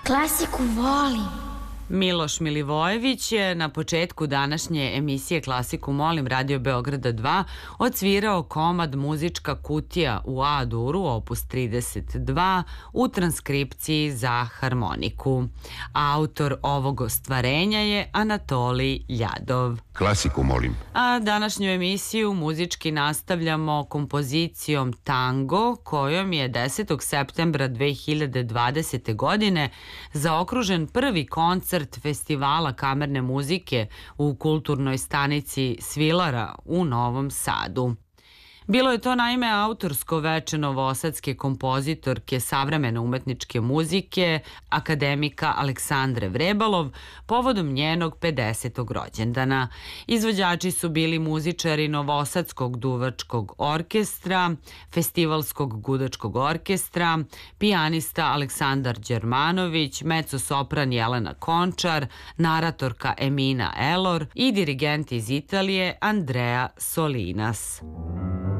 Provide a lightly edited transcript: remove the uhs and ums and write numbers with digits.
Klasiku volim. Miloš Milivojević je na početku današnje emisije Klasiku molim Radio Beograda 2 odsvirao komad Muzička kutija u A-duru opus 32 u transkripciji za harmoniku. Autor ovog ostvarenja je Anatolij Ljadov. Klasiku molim. A današnju emisiju muzički nastavljamo kompozicijom Tango, kojom je 10. septembra 2020. godine zaokružen prvi koncert Festivala kamerne muzike u kulturnoj stanici Svilara u Novom Sadu. Bilo je to naime autorsko veče novosadske kompozitorke savremene umetničke muzike, akademika Aleksandre Vrebalov, povodom njenog 50. rođendana. Izvođači su bili muzičari Novosadskog duvačkog orkestra, Festivalskog gudačkog orkestra, pijanista Aleksandar Đermanović, mecosopran Jelena Končar, naratorka Emina Elor i dirigent iz Italije Andrea Solinas.